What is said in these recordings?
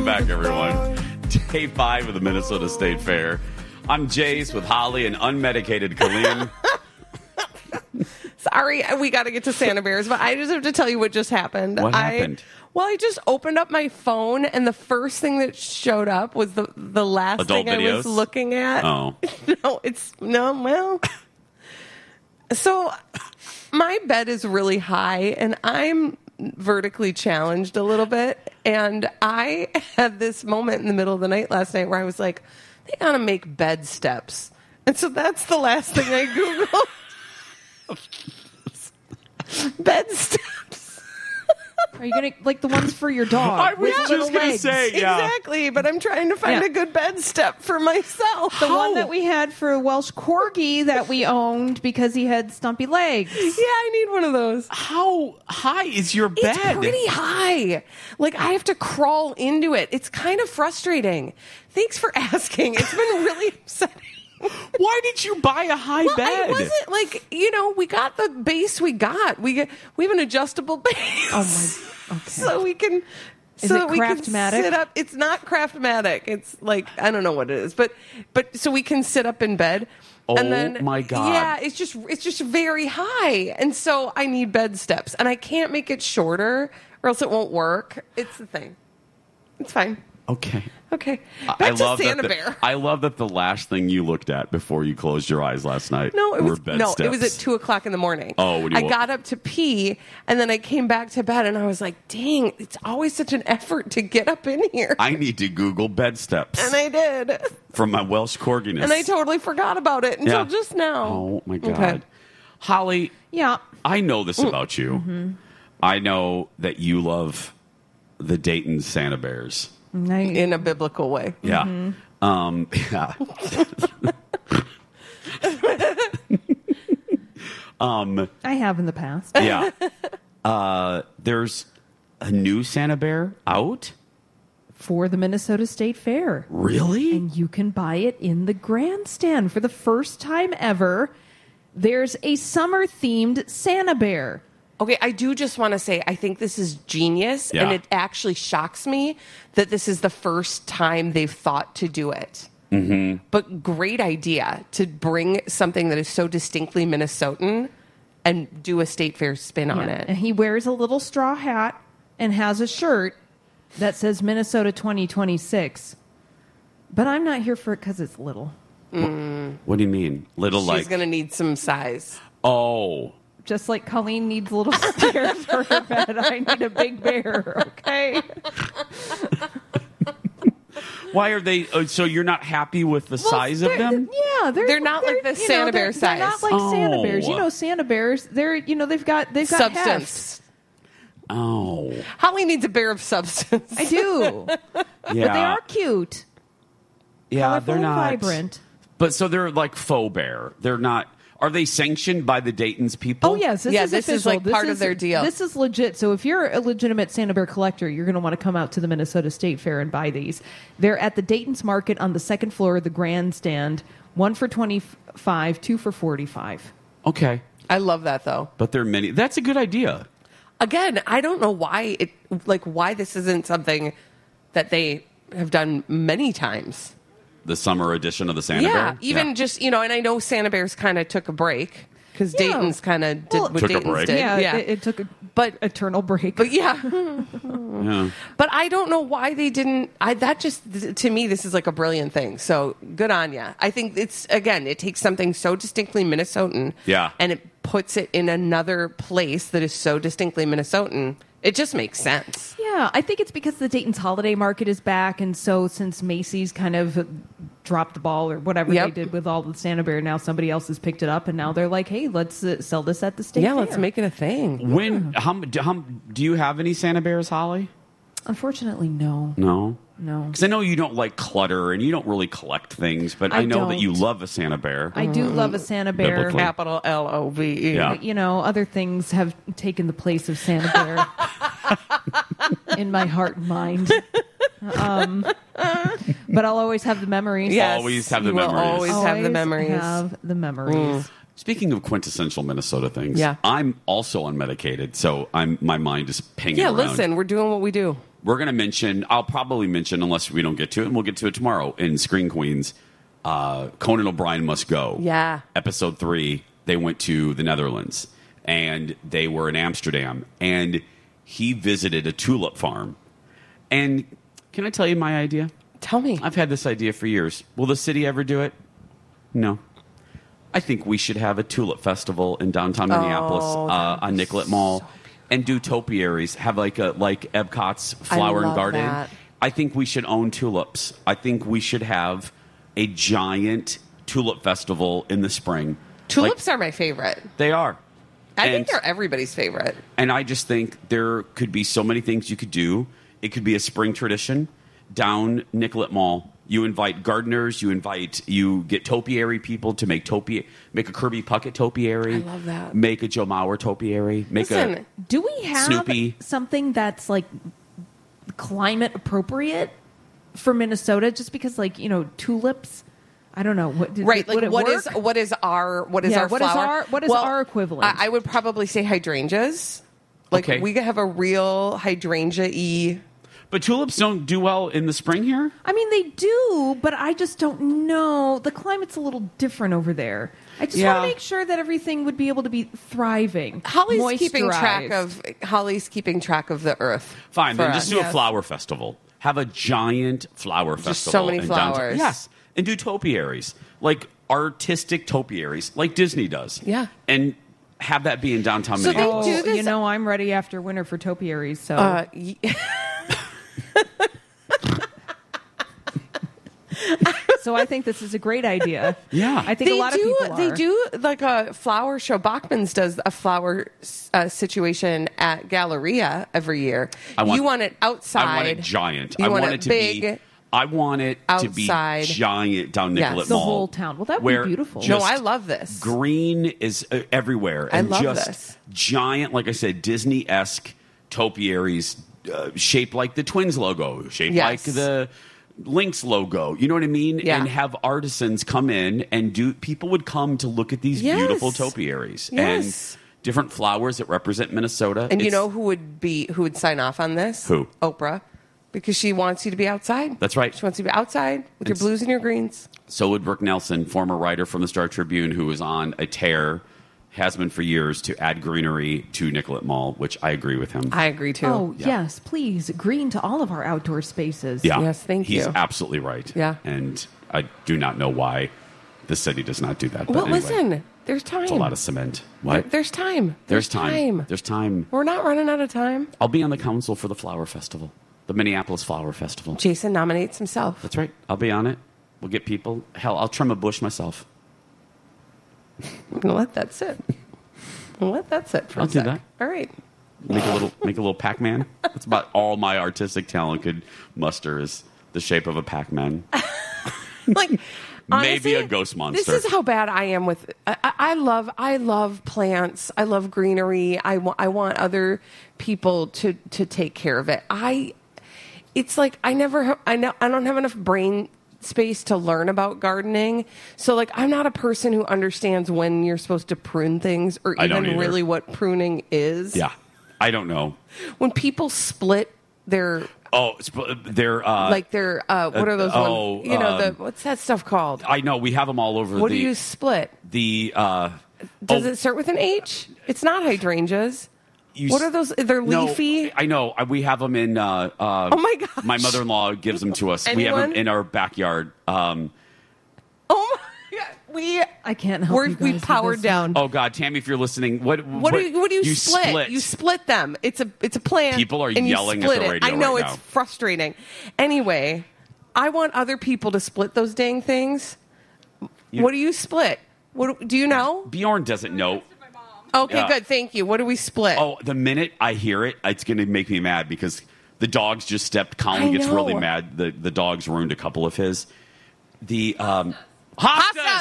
back, everyone. Day 5 of the Minnesota State Fair. I'm Jace with Holly and unmedicated Colleen. Sorry, we got to get to Santa Bears, but I just have to tell you what just happened. What happened? Well, I just opened up my phone, and the first thing that showed up was the last Adult thing videos? I was looking at. Oh. Well. So my bed is really high, and I'm vertically challenged a little bit. And I had this moment in the middle of the night last night where I was like, they got to make bed steps. And so that's the last thing I Googled. Bed steps. Are you going to, like the ones for your dog? I was with just little going to legs? say, yeah. Exactly, but I'm trying to find Yeah. a good bed step for myself. The one that we had for a Welsh Corgi that we owned because he had stumpy legs. Yeah, I need one of those. How high is your bed? It's pretty high. Like, I have to crawl into it. It's kind of frustrating. Thanks for asking. It's been really upsetting. Why did you buy a high Well, bed? I wasn't like, we got the base we got. We have an adjustable base. Oh my! Okay. So we can. Is so it that we can Craftmatic? sit up. It's not Craftmatic. It's like, I don't know what it is, but so we can sit up in bed. Oh, And then, my God. Yeah, it's just very high, and so I need bed steps, and I can't make it shorter, or else it won't work. It's the thing. It's fine. Okay. Okay. Back to Santa Bear. I love that the last thing you looked at before you closed your eyes last night No, it were was bed no. steps. It was at 2:00 in the morning. Oh, when you I woke- got up to pee, and then I came back to bed, and I was like, "Dang, it's always such an effort to get up in here." I need to Google bed steps And I did, from my Welsh Corginess. and I totally forgot about it until Yeah. just now. Oh, my God. Okay. Holly, Yeah. I know this about you. Mm-hmm. I know that you love the Dayton Santa Bears. In a biblical way. Yeah. Yeah. I have in the past. Yeah. There's a new Santa Bear out? For the Minnesota State Fair. Really? And you can buy it in the grandstand for the first time ever. There's a summer-themed Santa Bear. Okay, I do just want to say I think this is genius, Yeah. and it actually shocks me that this is the first time they've thought to do it. Mm-hmm. But great idea to bring something that is so distinctly Minnesotan and do a state fair spin on it. And he wears a little straw hat and has a shirt that says Minnesota 2026. But I'm not here for it because it's little. What do you mean? Little She's like... going to need some size. Oh. Just like Colleen needs little stairs for her bed, I need a big bear, okay? Why are they... so you're not happy with the size of them? Yeah, They're not like the Santa Bear size. They're not like Santa Oh. Bears. You know, Santa Bears, they've got heft. Substance. Oh. Holly needs a bear of substance. I do. Yeah. But they are cute. Yeah, Colorful they're and not... vibrant. But so they're like faux bear. They're not... Are they sanctioned by the Dayton's people? Oh, yes. This is this is official. like part of their deal. This is legit. So if you're a legitimate Santa Bear collector, you're going to want to come out to the Minnesota State Fair and buy these. They're at the Dayton's Market on the second floor of the grandstand. 1 for $25, 2 for $45. Okay. I love that, though. But they're mini... That's a good idea. Again, I don't know why why this isn't something that they have done many times. The summer edition of the Santa Bear? Yeah, even just, and I know Santa Bears kind of took a break because Yeah. Dayton's kind of did Well, what Took a Dayton's break. did. Yeah, it took a But- eternal break. But yeah, Yeah. but I don't know why they didn't. That just, to me, this is like a brilliant thing. So good on ya. I think it takes something so distinctly Minnesotan, Yeah. and it puts it in another place that is so distinctly Minnesotan. It just makes sense. Yeah, I think it's because the Dayton's holiday market is back, and so since Macy's kind of dropped the ball or whatever Yep. they did with all the Santa Bear, now somebody else has picked it up, and now they're like, hey, let's sell this at the state Yeah, fair. let's make it a thing. When... How, do you have any Santa Bears, Holly? Unfortunately, no. No? No. Because I know you don't like clutter and you don't really collect things, but I, I know that don't. you love a Santa Bear. I do love a Santa Bear. Biblically. Capital LOVE. Yeah. You know, other things have taken the place of Santa Bear in my heart and mind. But I'll always have the memories. Yes, Always have the you will memories. Always have the memories. Have the memories. Speaking of quintessential Minnesota things, Yeah. I'm also unmedicated, so my mind is pinging Yeah, around. listen, we're doing what we do. We're going to mention, I'll probably mention, unless we don't get to it, and we'll get to it tomorrow in Screen Queens, Conan O'Brien Must Go. Yeah. Episode 3, they went to the Netherlands, and they were in Amsterdam, and he visited a tulip farm. And can I tell you my idea? Tell me. I've had this idea for years. Will the city ever do it? No. I think we should have a tulip festival in downtown Minneapolis on Nicollet Mall and do topiaries. Have like Epcot's Flower and love Garden. that. I think we should own tulips. I think we should have a giant tulip festival in the spring. Tulips are my favorite. They are. I think they're everybody's favorite. And I just think there could be so many things you could do. It could be a spring tradition down Nicollet Mall. You invite gardeners. You get topiary people to make a Kirby Puckett topiary. I love that. Make a Joe Mauer topiary. Listen, Do we have Snoopy. something that's like climate appropriate for Minnesota? Just because, like, tulips. I don't know. right? Would Like, it what work? is our Yeah, flower? what is our equivalent? I would probably say hydrangeas. Like, Okay. we could have a real hydrangea-y. But tulips don't do well in the spring here. I mean, they do, but I just don't know. The climate's a little different over there. I just want Yeah. to make sure that everything would be able to be thriving. Holly's keeping track moisturized. of the earth. Fine, for then us. just do a flower festival. Have a giant flower festival. so many in downtown- flowers. Yes, and do topiaries, like artistic topiaries, like Disney does. Yeah. And have that be in downtown So they Minneapolis. do this- I'm ready after winter for topiaries. So so I think this is a great idea. Yeah. I think a lot of people are. They do like a flower show. Bachman's does a flower situation at Galleria every year. You want it outside. I want it giant. You I want want it it to big. be. I want it to be outside. giant down Yes. Nicollet The Mall. whole town. Well, that would where be beautiful. No, just I love this. Green is everywhere. I And love just this. giant, like I said, Disney-esque topiaries shaped like the Twins logo, shaped Yes. like the Lynx logo. You know what I mean? Yeah. And have artisans come in and people would come to look at these Yes. beautiful topiaries Yes. and different flowers that represent Minnesota. And you It's- know who would sign off on this? Who? Oprah. Because she wants you to be outside. That's right. She wants you to be outside with your blues and your greens. So would Brooke Nelson, former writer from the Star Tribune, who was on a tear, has been for years, to add greenery to Nicollet Mall, which I agree with him. I agree too. Oh, Yeah. yes, please. Green to all of our outdoor spaces. Yeah. Yes, thank He's you. absolutely right. Yeah. And I do not know why the city does not do that. But Well, anyway, listen, there's time. it's a lot of cement. What? There's time. There's time. There's time. We're not running out of time. I'll be on the council for the Flower Festival, the Minneapolis Flower Festival. Jason nominates himself. That's right. I'll be on it. We'll get people. Hell, I'll trim a bush myself. I'm gonna let that sit. I'll let that sit for I'll a do sec. that. All right. Make a little Pac-Man. That's about all my artistic talent could muster is the shape of a Pac-Man. Like Maybe honestly, a ghost monster. This is how bad I am with. I love plants. I love greenery. I want other people to take care of it. It's like I don't have enough brain space to learn about gardening. So like I'm not a person who understands when you're supposed to prune things or I don't even either. really what pruning is. Yeah. I don't know. When people split their They're what are those oh, ones? What's that stuff called? I know we have them all over. What do you split? Does it start with an H? It's not hydrangeas. What are those? They're leafy. I know. We have them in. Oh my gosh. My mother-in-law gives them to us. We have them Anyone? in our backyard. Oh my god, I can't help you guys we with powered this down. Oh God, Tammy, if you're listening, what do you split? You split them. It's a plant. People are and you yelling at split the it. radio I know right it's now. frustrating. Anyway, I want other people to split those dang things. What do you split? What do you know? Bjorn doesn't know. Okay, Yeah. good. Thank you. What do we split? Oh, the minute I hear it, it's going to make me mad because the dogs just stepped. Colin I gets really know. mad. The dogs ruined a couple of his. The Hostas!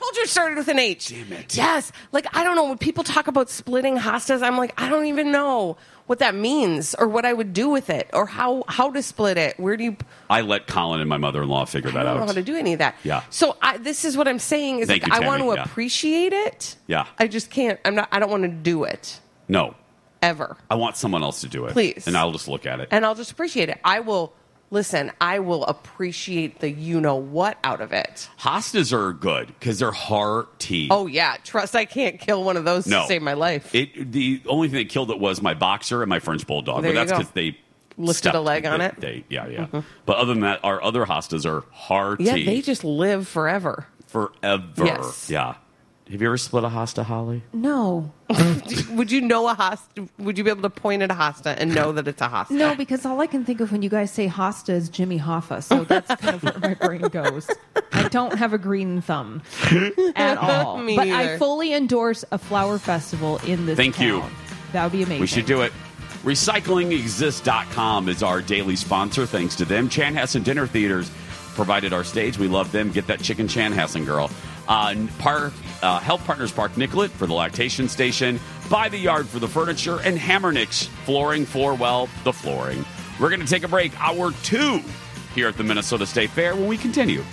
told you it started with an H. Damn it. Yes. Like, I don't know. When people talk about splitting hostas, I'm like, I don't even know what that means or what I would do with it or how to split it. Where do you... I let Colin and my mother-in-law figure that I don't know out. how to do any of that. Yeah. So this is what I'm saying is Thank like, you, I want Tammy. to Yeah. appreciate it. Yeah. I just can't. I don't want to do it No. ever. I want someone else to do it. Please. And I'll just look at it. And I'll just appreciate it. I will appreciate the you-know-what out of it. Hostas are good because they're hearty. Oh, yeah. Trust I can't kill one of those No. to save my life. The only thing that killed it was my boxer and my French bulldog. There But you that's go. because they Lifted stepped. a leg on it? Yeah. Mm-hmm. But other than that, our other hostas are hearty. Yeah, they just live forever. forever. Yes. Yeah. Have you ever split a hosta, Holly? No. Would you know a hosta? Would you be able to point at a hosta and know that it's a hosta? No, because all I can think of when you guys say Hosta is Jimmy Hoffa, so that's kind of where my brain goes. I don't have a green thumb at all. Me but neither. I fully endorse a flower festival in this Thank town. you. That would be amazing. We should do it. RecyclingExist.com is our daily sponsor. Thanks to them. Chanhassen Dinner Theaters provided our stage. We love them. Get that chicken Chanhassen, girl. Health Partners Park Nicollet for the lactation station. By the Yard for the furniture. And Hammernix Flooring for, well, the flooring. We're going to take a break. Hour 2 here at the Minnesota State Fair when we continue.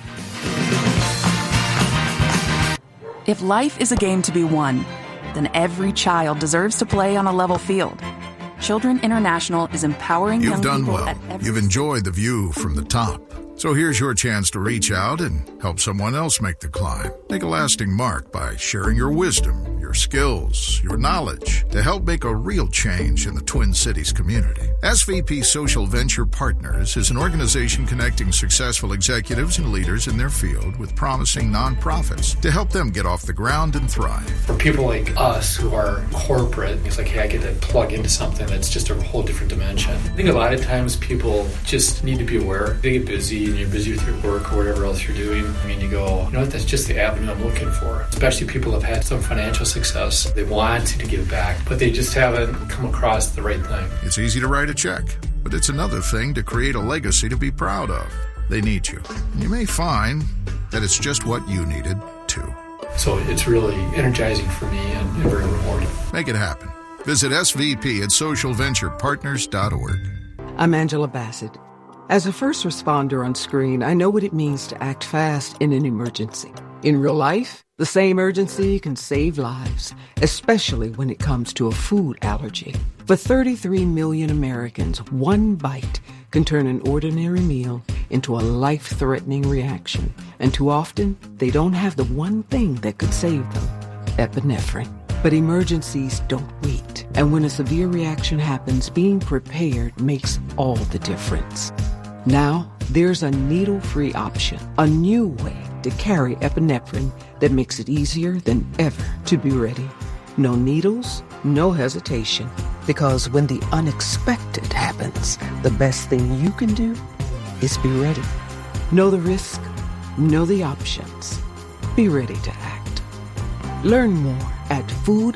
If life is a game to be won, then every child deserves to play on a level field. Children International is empowering You've young done people well. at every You've enjoyed the view from the top. So here's your chance to reach out and help someone else make the climb. Make a lasting mark by sharing your wisdom, your skills, your knowledge to help make a real change in the Twin Cities community. SVP Social Venture Partners is an organization connecting successful executives and leaders in their field with promising nonprofits to help them get off the ground and thrive. For people like us who are corporate, it's like, hey, I get to plug into something that's just a whole different dimension. I think a lot of times people just need to be aware. They get busy and you're busy with your work or whatever else you're doing. I mean, you go, you know what, that's just the avenue I'm looking for. Especially people who have had some financial success. They want to give back, but they just haven't come across the right thing. It's easy to write a check, but it's another thing to create a legacy to be proud of. They need you. You may find that it's just what you needed, too. So it's really energizing for me and very rewarding. Make it happen. Visit SVP at socialventurepartners.org. I'm Angela Bassett. As a first responder on screen, I know what it means to act fast in an emergency. In real life, the same urgency can save lives, especially when it comes to a food allergy. For 33 million Americans, one bite can turn an ordinary meal into a life-threatening reaction. And too often, they don't have the one thing that could save them: epinephrine. But emergencies don't wait. And when a severe reaction happens, being prepared makes all the difference. Now, there's a needle-free option, a new way to carry epinephrine that makes it easier than ever to be ready. No needles, no hesitation. Because when the unexpected happens, the best thing you can do is be ready. Know the risk, know the options. Be ready to act. Learn more at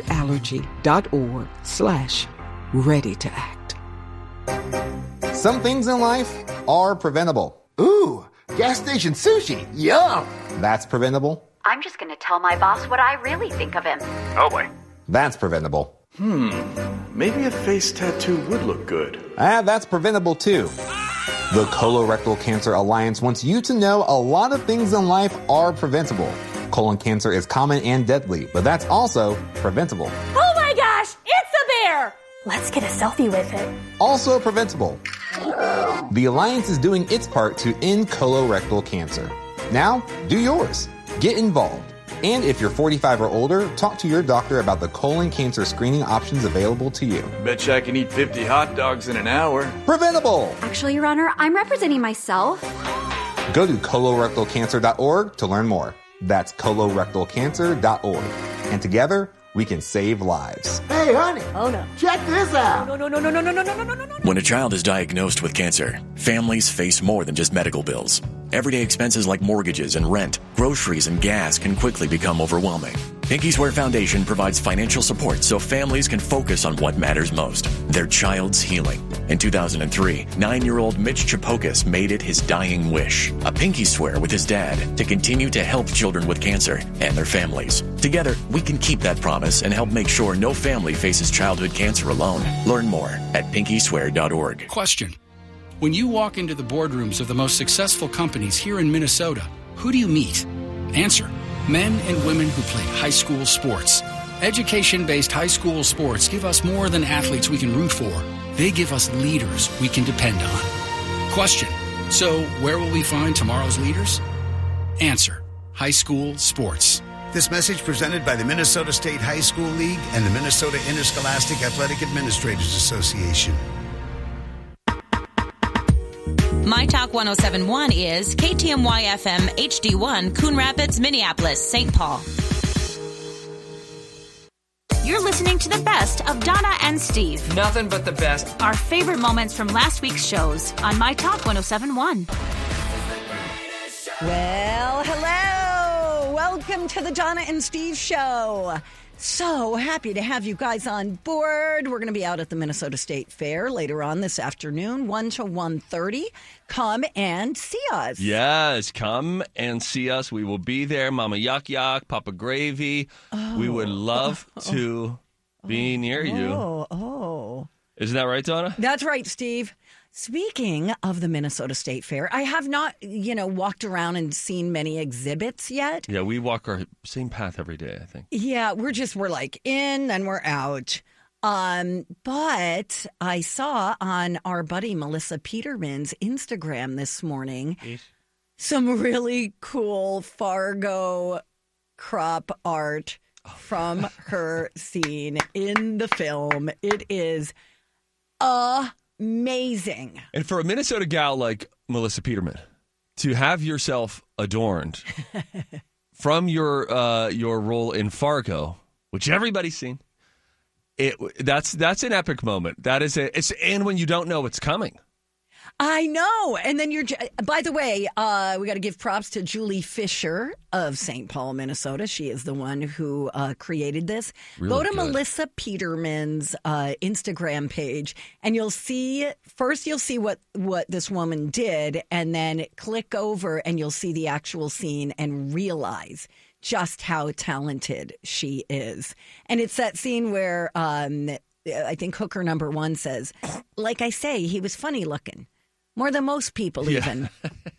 foodallergy.org/ready to act. Some things in life are preventable. Ooh, gas station sushi. Yum. That's preventable. I'm just going to tell my boss what I really think of him. Oh boy. That's preventable. Maybe a face tattoo would look good. That's preventable too. The Colorectal Cancer Alliance wants you to know a lot of things in life are preventable. Colon cancer is common and deadly, but that's also preventable. Oh my gosh, it's a bear! Let's get a selfie with it. Also preventable. The Alliance is doing its part to end colorectal cancer. Now, do yours. Get involved. And if you're 45 or older, talk to your doctor about the colon cancer screening options available to you. Betcha I can eat 50 hot dogs in an hour. Preventable! Actually, Your Honor, I'm representing myself. Go to colorectalcancer.org to learn more. That's colorectalcancer.org. And together, we can save lives. Hey, honey. Oh, no. Check this out. No. When a child is diagnosed with cancer, families face more than just medical bills. Everyday expenses like mortgages and rent, groceries and gas can quickly become overwhelming. Pinky Swear Foundation provides financial support so families can focus on what matters most, their child's healing. In 2003, 9-year-old Mitch Chapokas made it his dying wish, a pinky swear with his dad, to continue to help children with cancer and their families. Together, we can keep that promise and help make sure no family faces childhood cancer alone. Learn more at pinkyswear.org. Question. When you walk into the boardrooms of the most successful companies here in Minnesota, who do you meet? Answer. Men and women who play high school sports. Education-based high school sports give us more than athletes we can root for. They give us leaders we can depend on. Question. So, where will we find tomorrow's leaders? Answer. High school sports. This message presented by the Minnesota State High School League and the Minnesota Interscholastic Athletic Administrators Association. My Talk 1071 is KTMY FM HD1, Coon Rapids, Minneapolis, St. Paul. You're listening to the best of Donna and Steve. Nothing but the best. Our favorite moments from last week's shows on My Talk 1071. Well, hello. Welcome to the Donna and Steve Show. So happy to have you guys on board. We're going to be out at the Minnesota State Fair later on this afternoon, 1 to 1:30. Come and see us. Yes, come and see us. We will be there. Mama Yuck Yuck, Papa Gravy. We would love to be near you. Isn't that right, Donna? That's right, Steve. Speaking of the Minnesota State Fair, I have not, walked around and seen many exhibits yet. Yeah, we walk our same path every day, I think. Yeah, we're like in and we're out. But I saw on our buddy Melissa Peterman's Instagram this morning some really cool Fargo crop art from her scene in the film. It is amazing. And for a Minnesota gal like Melissa Peterman, to have yourself adorned from your role in Fargo, which everybody's seen, that's an epic moment. That is and when you don't know it's coming. I know. And then by the way, we got to give props to Julie Fisher of St. Paul, Minnesota. She is the one who created this. Really Go to good. Melissa Peterman's Instagram page and you'll see what this woman did, and then click over and you'll see the actual scene and realize just how talented she is. And it's that scene where I think hooker number 1 says, like I say, he was funny looking. More than most people, even.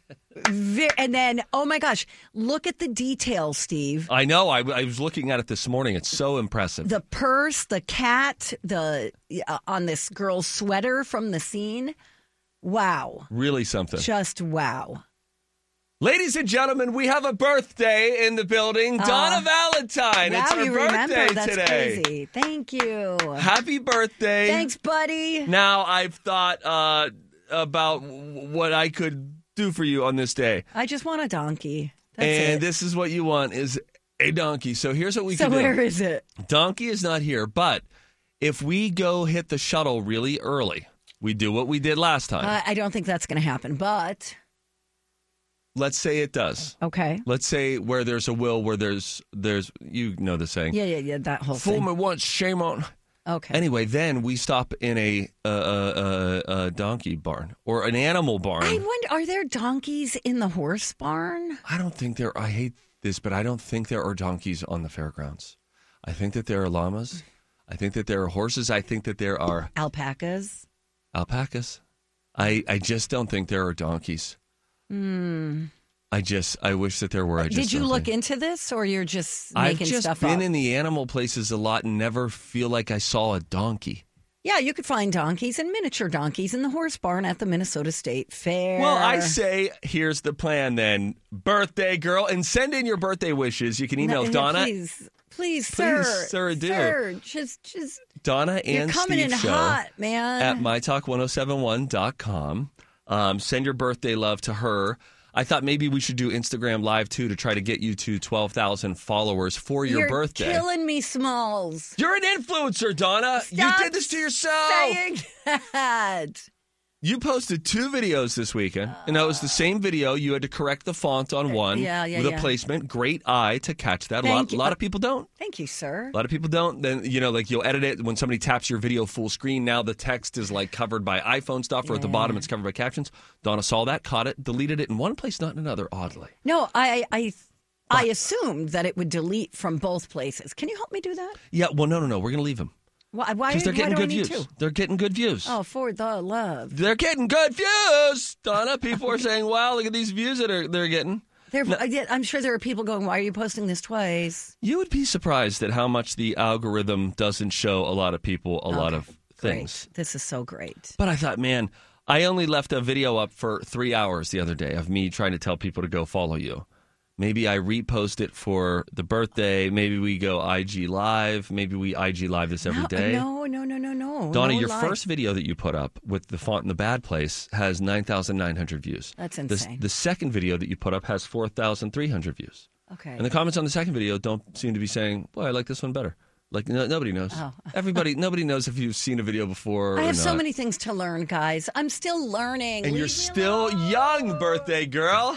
And then, oh my gosh, look at the details, Steve. I know. I was looking at it this morning. It's so impressive. The purse, the cat, on this girl's sweater from the scene. Wow. Really something. Just wow. Ladies and gentlemen, we have a birthday in the building. Donna Valentine. Wow, it's her you birthday remember. That's today. Crazy. Thank you. Happy birthday. Thanks, buddy. Now, I've thought about what I could do for you on this day. I just want a donkey. That's and it. this is what you want, is a donkey. So here's what we can So do. where is it? Donkey is not here, but if we go hit the shuttle really early, we do what we did last time. I don't think that's going to happen, but... Let's say it does. Okay. Let's say where there's a will, where there's you know the saying. Yeah, that whole Fool thing. me once, shame on. Okay. Anyway, then we stop in a donkey barn or an animal barn. I wonder, are there donkeys in the horse barn? I don't think there. I hate this, but I don't think there are donkeys on the fairgrounds. I think that there are llamas. I think that there are horses. I think that there are alpacas. I just don't think there are donkeys. I wish that there were. Did you look into this, or you're just making stuff up? I've just been in the animal places a lot and never feel like I saw a donkey. Yeah, you could find donkeys and miniature donkeys in the horse barn at the Minnesota State Fair. Well, I say, here's the plan then. Birthday girl, and send in your birthday wishes. You can email Donna. Please, sir. Sir, do. Sir, just Donna and you're coming Steve in Show hot, man. at mytalk1071.com. Send your birthday love to her. I thought maybe we should do Instagram Live, too, to try to get you to 12,000 followers for your birthday. You're killing me, Smalls. You're an influencer, Donna. Stop you did this to yourself. saying that. You posted 2 videos this weekend, and that was the same video. You had to correct the font on one with a placement. Great eye to catch that. A lot of people don't. Thank you, sir. A lot of people don't. Then, like you'll edit it when somebody taps your video full screen. Now the text is like covered by iPhone stuff, or at the bottom it's covered by captions. Donna saw that, caught it, deleted it in one place, not in another, oddly. No, I assumed that it would delete from both places. Can you help me do that? Yeah, well, no. We're going to leave them. Why? Because they're getting good views. To? They're getting good views. Oh, for the love. They're getting good views, Donna. People are saying, wow, look at these views that they're getting. I'm sure there are people going, why are you posting this twice? You would be surprised at how much the algorithm doesn't show a lot of people a lot of things. Great. This is so great. But I thought, man, I only left a video up for 3 hours the other day of me trying to tell people to go follow you. Maybe I repost it for the birthday. Maybe we go IG Live. Maybe we IG Live this every day. No. Donna, your first video that you put up with the font in the bad place has 9,900 views. That's insane. The second video that you put up has 4,300 views. Okay. And the comments on the second video don't seem to be saying, boy, I like this one better. Like, nobody knows. Oh. Nobody knows if you've seen a video before or not. I have so many things to learn, guys. I'm still learning. And you're still young, birthday girl.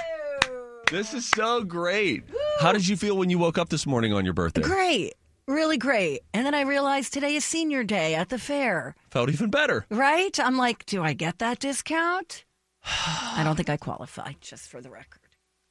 This is so great. Woo. How did you feel when you woke up this morning on your birthday? Great. Really great. And then I realized today is senior day at the fair. Felt even better. Right? I'm like, do I get that discount? I don't think I qualify, just for the record.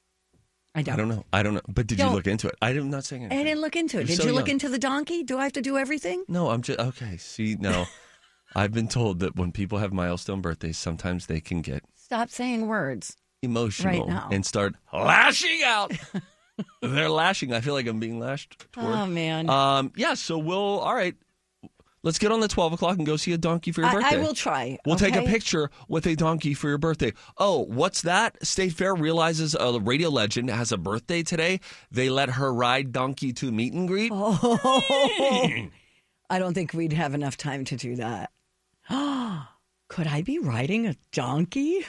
I don't know. But did you look into it? I'm not saying anything. I didn't look into it. Did you look into the donkey? Do I have to do everything? No, I'm just, okay. See, no. I've been told that when people have milestone birthdays, sometimes they can get... Stop saying words. Emotional right now. And start lashing out. They're lashing. I feel like I'm being lashed toward. Oh, man. Yeah, so all right. Let's get on the 12 o'clock and go see a donkey for your birthday. I will try. We'll take a picture with a donkey for your birthday. Oh, what's that? State Fair realizes a radio legend has a birthday today. They let her ride donkey to meet and greet. Oh. I don't think we'd have enough time to do that. Could I be riding a donkey?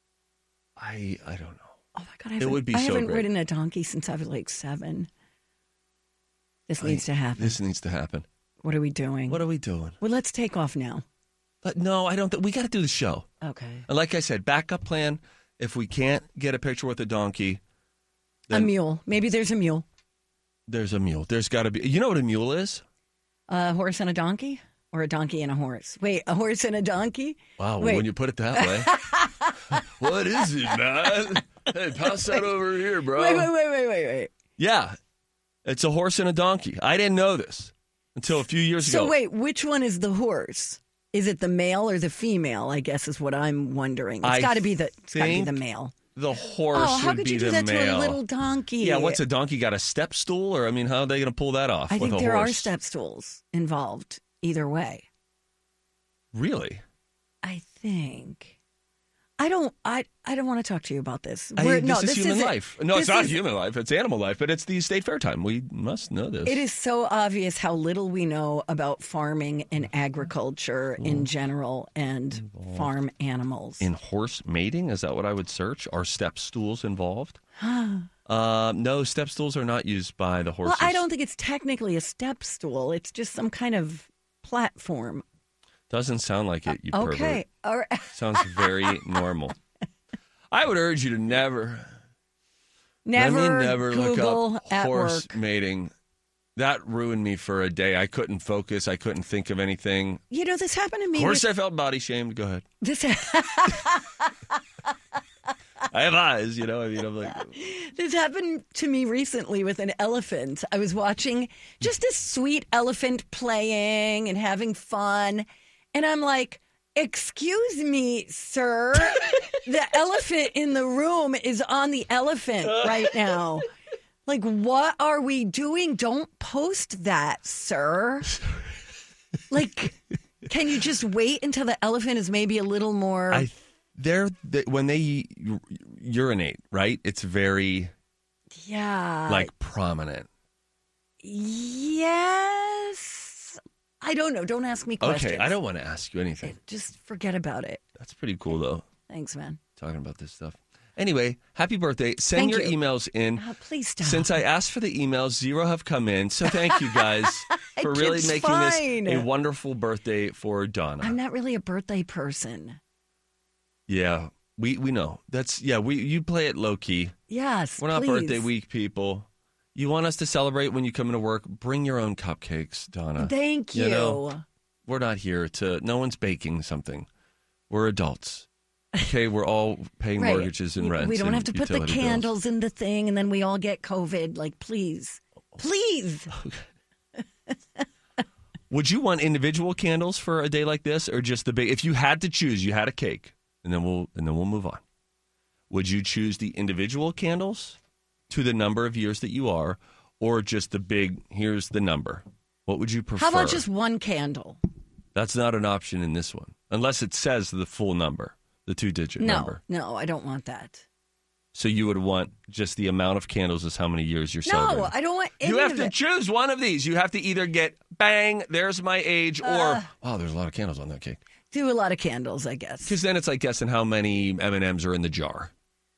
I don't know. Oh, my God. It would be so great. I haven't ridden a donkey since I was like 7. This needs to happen. This needs to happen. What are we doing? Well, let's take off now. But no, I don't. We got to do the show. Okay. And like I said, backup plan. If we can't get a picture with a donkey. A mule. Maybe there's a mule. There's a mule. There's got to be. You know what a mule is? A horse and a donkey? Or a donkey and a horse? Wait, a horse and a donkey? Wow, well, when you put it that way. What is it, man? Hey, pass that over here, bro. Wait. Yeah, it's a horse and a donkey. I didn't know this until a few years ago. So wait, which one is the horse? Is it the male or the female, I guess is what I'm wondering. It's got to be the male. The horse how would could be you do the that male. to a little donkey? Yeah, what's a donkey got, a step stool? Or, I mean, how are they going to pull that off I with think a there horse? are step stools involved either way. Really? I think. I don't want to talk to you about this. This is human life. No, it's not human life. It's animal life, but it's the state fair time. We must know this. It is so obvious how little we know about farming and agriculture in general and farm animals. In horse mating? Is that what I would search? Are step stools involved? No, step stools are not used by the horses. Well, I don't think it's technically a step stool. It's just some kind of platform. Doesn't sound like it, you pervert. Okay. All right. Sounds very normal. I would urge you to never Google look up at horse work. mating. That ruined me for a day. I couldn't focus. I couldn't think of anything. You know, this happened to me. Of course, I felt body shamed. Go ahead. I have eyes, you know. I mean, I'm like... This happened to me recently with an elephant. I was watching just a sweet elephant playing and having fun. And I'm like, excuse me, sir. The elephant in the room is on the elephant right now. Like, what are we doing? Don't post that, sir. Like, can you just wait until the elephant is maybe a little more... when they urinate, right? It's very, like prominent. Yes. I don't know. Don't ask me questions. Okay, I don't want to ask you anything. Just forget about it. That's pretty cool, though. Thanks, man. Talking about this stuff. Anyway, happy birthday. Send your emails in. Oh, please stop. Since I asked for the emails, 0 have come in. So thank you guys for really making this a wonderful birthday for Donna. I'm not really a birthday person. Yeah, we know. You play it low key. Yes, we're not please. birthday week people. You want us to celebrate when you come into work? Bring your own cupcakes, Donna. Thank you. know, we're not here to. No one's baking something. We're adults. Okay, we're all paying Right. mortgages and rents. We don't and have to put the utility bills. candles in the thing and then we all get COVID. Like, please. Would you want individual candles for a day like this, or just the big? If you had to choose, you had a cake, and then we'll move on. Would you choose the individual candles to the number of years that you are, or just the big? Here's the number. What would you prefer? How about just one candle? That's not an option in this one, unless it says the full number, the 2-digit number. No, I don't want that. So you would want just the amount of candles is how many years you're celebrating. No, I don't want any You have of to it. choose one of these. You have to either get, bang, there's my age, or, wow, there's a lot of candles on that cake. Do a lot of candles, I guess. Because then it's like guessing how many M&Ms are in the jar.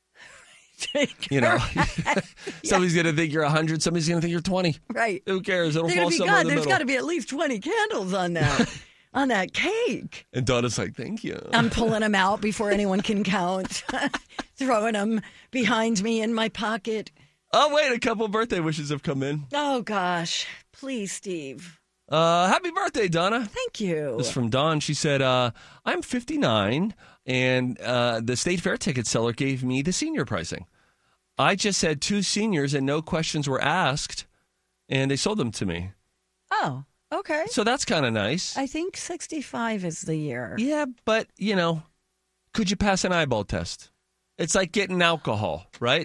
You know? Somebody's going to think you're 100. Somebody's going to think you're 20. Right. Who cares? It'll They're fall gonna be, somewhere God, in the there's middle. got to be at least 20 candles on that. On that cake. And Donna's like, thank you. I'm pulling them out before anyone can count. Throwing them behind me in my pocket. Oh, wait, a couple birthday wishes have come in. Oh, gosh. Please, Steve. Happy birthday, Donna. Thank you. This is from Dawn. She said, I'm 59, and the State Fair ticket seller gave me the senior pricing. I just said 2 seniors, and no questions were asked, and they sold them to me. Oh, okay. So that's kind of nice. I think 65 is the year. Yeah, but, could you pass an eyeball test? It's like getting alcohol, right?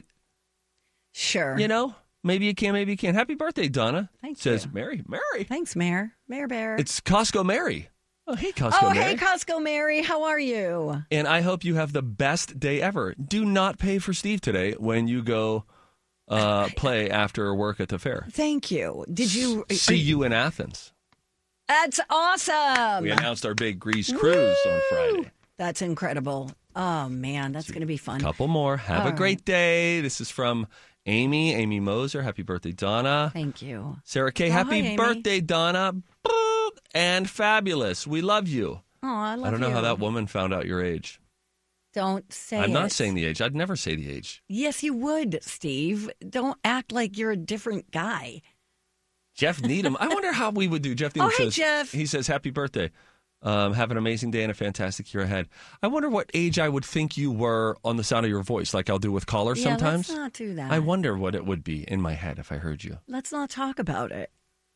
Sure. Maybe you can, maybe you can't. Happy birthday, Donna. Thank Says you. Mary. Thanks, Mayor. Mayor Bear. It's Costco Mary. Oh, hey, Costco Mary. Hey, Costco Mary. How are you? And I hope you have the best day ever. Do not pay for Steve today when you go play after work at the fair. Thank you. Did you See you in Athens. That's awesome. We announced our big Greece cruise on Friday. That's incredible. Oh, man, that's going to be fun. Couple more. Have a great day. This is from Amy Moser. Happy birthday, Donna. Thank you. Sarah K. Hi, Happy Amy. birthday, Donna. Boop. And fabulous. We love you. Oh, I love you. I don't know how that woman found out your age. Don't say I'm it. not saying the age. I'd never say the age. Yes, you would, Steve. Don't act like you're a different guy. Jeff Needham. I wonder how we would do. Jeff Needham Oh, hey, says, Jeff. He says, happy birthday. Have an amazing day and a fantastic year ahead. I wonder what age I would think you were on the sound of your voice, like I'll do with callers sometimes. Let's not do that. I wonder what it would be in my head if I heard you. Let's not talk about it.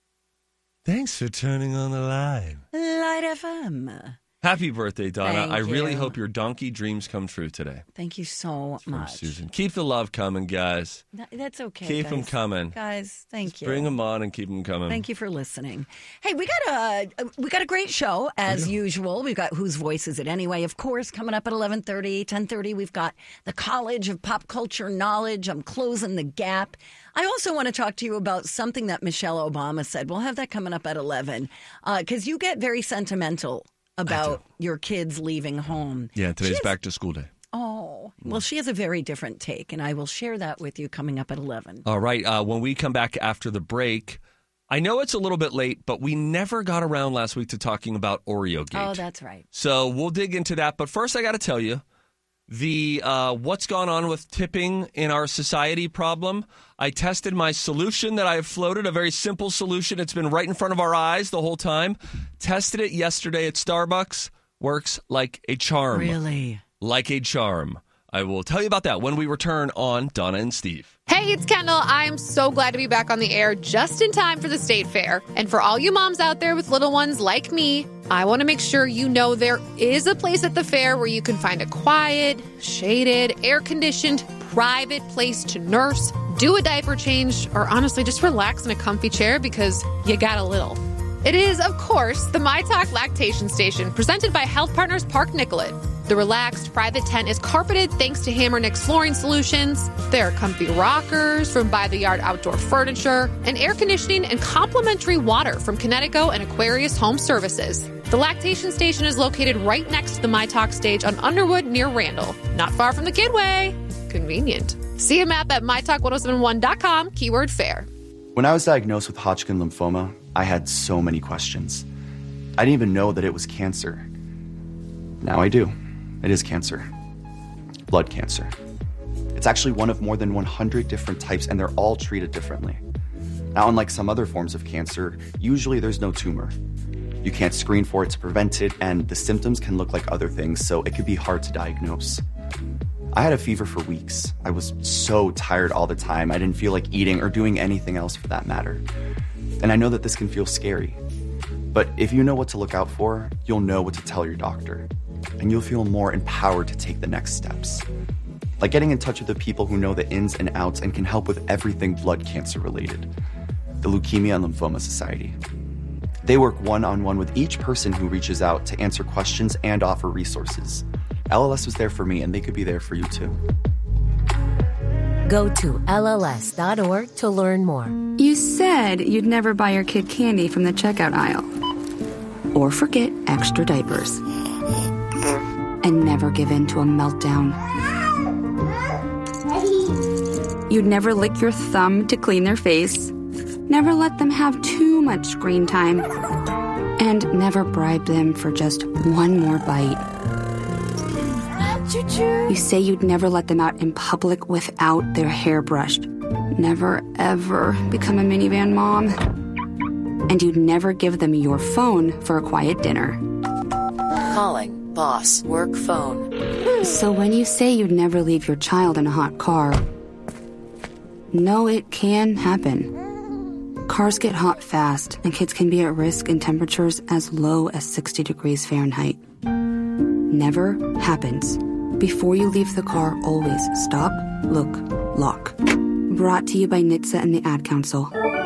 Thanks for turning on the line. Light FM. Happy birthday, Donna. Thank I really you. hope your donkey dreams come true today. Thank you so From much. Susan. Keep the love coming, guys. That's okay. Keep them guys. coming. Guys, thank you. Bring them on and keep them coming. Thank you for listening. Hey, we got a great show as usual. We've got Whose Voice Is It Anyway? Of course, coming up at 11:30, 10:30. We've got the College of Pop Culture Knowledge. I'm closing the gap. I also want to talk to you about something that Michelle Obama said. We'll have that coming up at 11 because you get very sentimental about your kids leaving home. Yeah, today's back to school day. Oh, well, she has a very different take, and I will share that with you coming up at 11. All right. When we come back after the break, I know it's a little bit late, but we never got around last week to talking about Oreo Gate. Oh, that's right. So we'll dig into that. But first, I got to tell you, the what's gone on with tipping in our society problem. I tested my solution that I have floated, a very simple solution. It's been right in front of our eyes the whole time. Tested it yesterday at Starbucks. Works like a charm. Really? Like a charm. I will tell you about that when we return on Donna and Steve. Hey, it's Kendall. I'm so glad to be back on the air just in time for the State Fair. And for all you moms out there with little ones like me, I want to make sure you know there is a place at the fair where you can find a quiet, shaded, air-conditioned, private place to nurse, do a diaper change, or honestly just relax in a comfy chair because you got a little. It is, of course, the My Talk Lactation Station, presented by Health Partners Park Nicollet. The relaxed private tent is carpeted thanks to Hammer Nick's flooring solutions. There are comfy rockers from By the Yard Outdoor Furniture, and air conditioning and complimentary water from Connecticut and Aquarius Home Services. The lactation station is located right next to the My Talk stage on Underwood near Randall, not far from the Kidway. Convenient. See a map at mytalk1071.com, keyword fair. When I was diagnosed with Hodgkin lymphoma, I had so many questions. I didn't even know that it was cancer. Now I do. It is cancer. blood cancer. It's actually one of more than 100 different types, and they're all treated differently. Now, unlike some other forms of cancer, usually there's no tumor. You can't screen for it to prevent it, and the symptoms can look like other things, so it could be hard to diagnose. I had a fever for weeks. I was so tired all the time. I didn't feel like eating or doing anything else for that matter. And I know that this can feel scary. But if you know what to look out for, you'll know what to tell your doctor. And you'll feel more empowered to take the next steps. Like getting in touch with the people who know the ins and outs and can help with everything blood cancer related. The Leukemia and Lymphoma Society. They work one-on-one with each person who reaches out to answer questions and offer resources. LLS was there for me, and they could be there for you too. Go to LLS.org to learn more. You said you'd never buy your kid candy from the checkout aisle. Or forget extra diapers. And never give in to a meltdown. You'd never lick your thumb to clean their face. Never let them have too much screen time. And never bribe them for just one more bite. You say you'd never let them out in public without their hair brushed. Never, ever become a minivan mom. And you'd never give them your phone for a quiet dinner. Calling boss work phone. So when you say you'd never leave your child in a hot car, no, it can happen. Cars get hot fast, and kids can be at risk in temperatures as low as 60 degrees Fahrenheit. Never happens. Before you leave the car, always stop, look, lock. Brought to you by NHTSA and the Ad Council.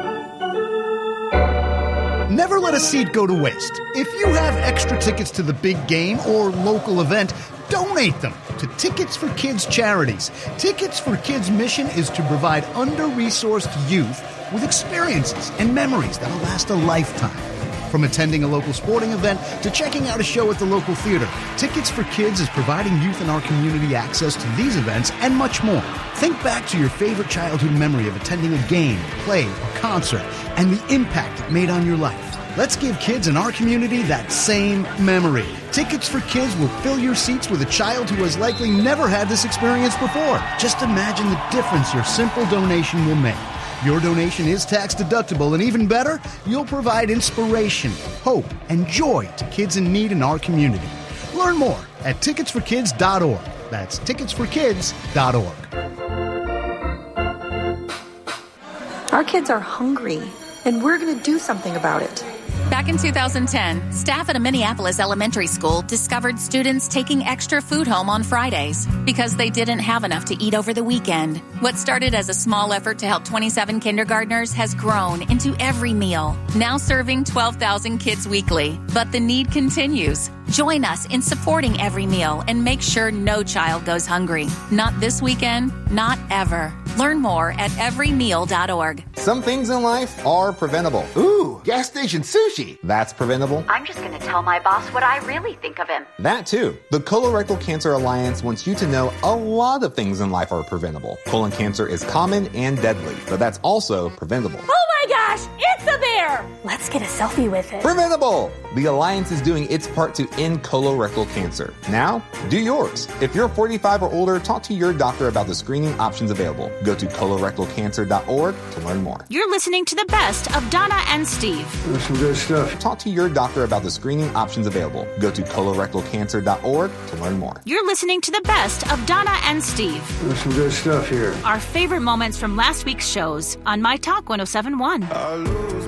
Never let a seat go to waste. If you have extra tickets to the big game or local event, donate them to Tickets for Kids charities. Tickets for Kids' mission is to provide under-resourced youth with experiences and memories that'll last a lifetime. From attending a local sporting event to checking out a show at the local theater, Tickets for Kids is providing youth in our community access to these events and much more. Think back to your favorite childhood memory of attending a game, play, or concert, and the impact it made on your life. Let's give kids in our community that same memory. Tickets for Kids will fill your seats with a child who has likely never had this experience before. Just imagine the difference your simple donation will make. Your donation is tax deductible, and even better, you'll provide inspiration, hope, and joy to kids in need in our community. Learn more at ticketsforkids.org. That's ticketsforkids.org. Our kids are hungry, and we're going to do something about it. Back in 2010, staff at a Minneapolis elementary school discovered students taking extra food home on Fridays because they didn't have enough to eat over the weekend. What started as a small effort to help 27 kindergartners has grown into every meal, now serving 12,000 kids weekly. But the need continues. Join us in supporting Every Meal and make sure no child goes hungry. Not this weekend, not ever. Learn more at everymeal.org. Some things in life are preventable. Ooh, gas station sushi. That's preventable. I'm just going to tell my boss what I really think of him. That too. The Colorectal Cancer Alliance wants you to know a lot of things in life are preventable. Colon cancer is common and deadly, but that's also preventable. Oh my gosh, it's a bear! Let's get a selfie with it. Preventable! The Alliance is doing its part to end colorectal cancer. Now, do yours. If you're 45 or older, talk to your doctor about the screening options available. Go to colorectalcancer.org to learn more. You're listening to the best of Donna and Steve. There's some good stuff. Talk to your doctor about the screening options available. Go to colorectalcancer.org to learn more. You're listening to the best of Donna and Steve. There's some good stuff here. Our favorite moments from last week's shows on My Talk 1071.